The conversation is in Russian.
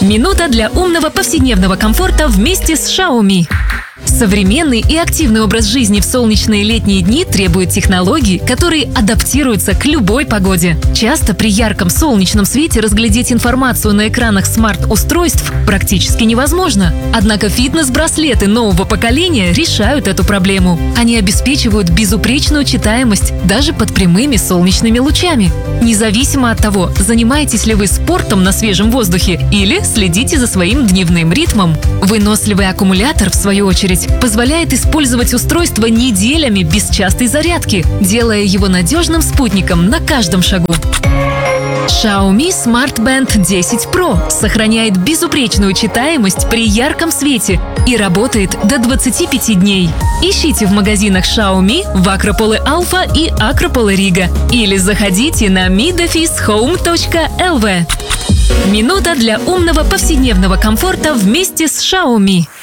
Минута для умного повседневного комфорта вместе с Xiaomi. Современный и активный образ жизни в солнечные летние дни требует технологий, которые адаптируются к любой погоде. Часто при ярком солнечном свете разглядеть информацию на экранах смарт-устройств практически невозможно. Однако фитнес-браслеты нового поколения решают эту проблему. Они обеспечивают безупречную читаемость даже под прямыми солнечными лучами. Независимо от того, занимаетесь ли вы спортом на свежем воздухе или следите за своим дневным ритмом. Выносливый аккумулятор, в свою очередь, позволяет использовать устройство неделями без частой зарядки, делая его надежным спутником на каждом шагу. Xiaomi Smart Band 10 Pro сохраняет безупречную читаемость при ярком свете и работает до 25 дней. Ищите в магазинах Xiaomi в Акрополе Альфа и Акрополе Рига или заходите на midofficehome.lv. Минута для умного повседневного комфорта вместе с Xiaomi.